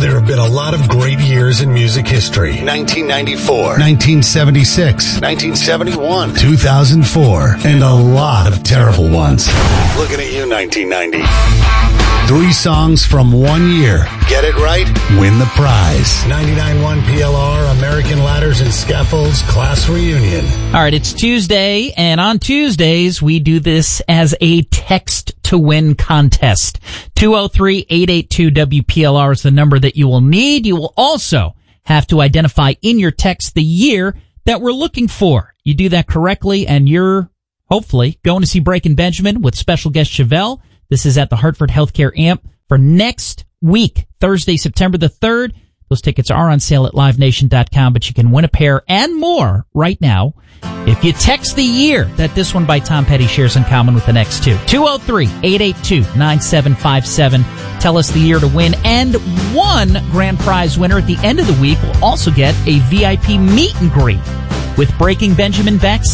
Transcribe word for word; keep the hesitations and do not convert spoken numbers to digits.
There have been a lot of great years in music history. nineteen ninety-four, nineteen seventy-six, nineteen seventy-one, two thousand four, and a lot of terrible ones. Looking at you, nineteen ninety. Three songs from one year. Get it right? Win the prize. ninety-nine point one P L R, American Ladders and Scaffolds Class Reunion. All right, it's Tuesday, and on Tuesdays, we do this as a text-to-win contest. two oh three, eight eight two, W P L R is the number that you will need. You will also have to identify in your text the year that we're looking for. You do that correctly, and you're, hopefully, going to see Breaking Benjamin with special guest Chevelle. This is at the Hartford Healthcare Amp for next week, Thursday, September the third. Those tickets are on sale at live nation dot com, but you can win a pair and more right now if you text the year that This One by Tom Petty shares in common with the next two. two oh three, eight eight two, nine seven five seven. Tell us the year to win, and one grand prize winner at the end of the week will also get a V I P meet and greet with Breaking Benjamin backstage.